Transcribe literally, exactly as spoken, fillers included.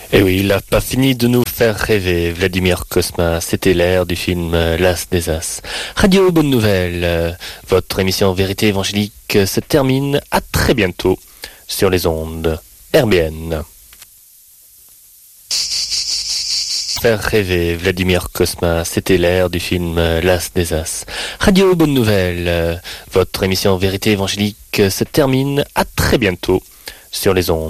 Et oui, il n'a pas fini de nous faire rêver. Vladimir Cosma, c'était l'air du film L'As des As. Radio Bonne Nouvelle, votre émission Vérité Évangélique se termine. À très bientôt sur les ondes R B N. Faire rêver, Vladimir Cosma, c'était l'air du film L'As des As. Radio Bonne Nouvelle, votre émission Vérité Évangélique se termine. À très bientôt sur les ondes.